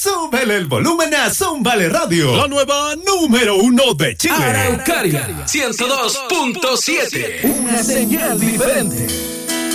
Súbele el volumen a Zúmbale Radio, la nueva número 1 de Chile. Araucaria 102.7. Una señal diferente.